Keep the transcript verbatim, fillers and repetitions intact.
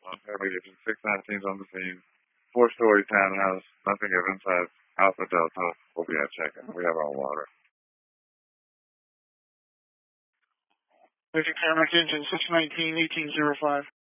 Heavy agent, six nineteens on the scene. Four-story townhouse, nothing of inside. Alpha Delta will be at check-in. We have our water. Basic Paramount engine, six nineteen, eighteen oh five.